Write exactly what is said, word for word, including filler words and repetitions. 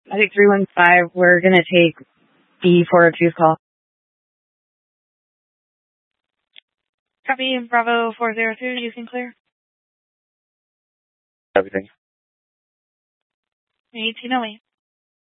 I think three one five, we're going to take B four oh two's call. Copy, Bravo four zero two, you can clear. Everything. eighteen oh eight.